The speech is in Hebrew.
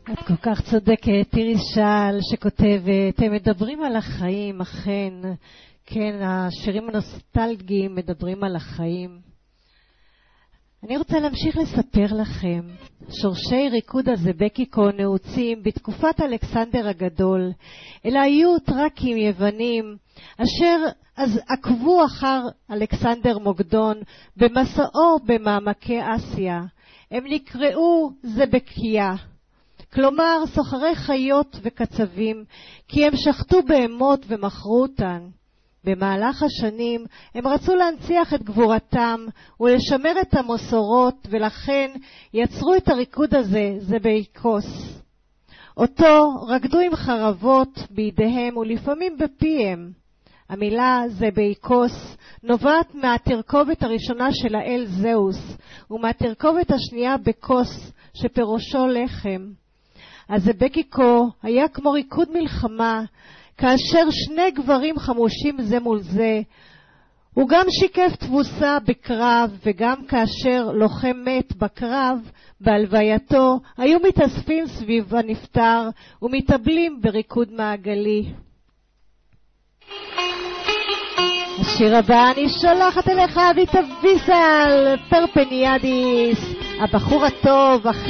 את כל כך צודקת, איריס שעל שכותבת, הם מדברים על החיים, אכן, כן, השירים הנוסטלגיים מדברים על החיים. אני רוצה להמשיך לספר לכם, שורשי ריקוד הזבקיקו נעוצים בתקופת אלכסנדר הגדול, אלא היו טרקים יוונים, אשר אז עקבו אחר אלכסנדר מוקדון במסעו במעמקי אסיה. הם נקראו זבקיה. כלומר סוחרי חיות וקצבים, כי הם שחטו בהמות ומכרו אותן. במהלך השנים הם רצו להנציח את גבורתם ולשמר את המסורות, ולכן יצרו את הריקוד הזה, זבקיקוס. אותו רקדו עם חרבות בידיהם ולפעמים בפיהם. המילה זבקיקוס נובעת מהתרכובת הראשונה של האל זאוס, ומהתרכובת השנייה בקוס, שפירושו לחם. הזבקיקו היה כמו ריקוד מלחמה, כאשר שני גברים חמושים זה מול זה. הוא גם שיקף תבוסה בקרב, וגם כאשר לוחם מת בקרב, בהלווייתו, היו מתאספים סביב הנפטר ומתאבלים בריקוד מעגלי. השיר הבא אני שולחת אליך, אביטה ויזל, פרפניאדיס, הבחור הטוב,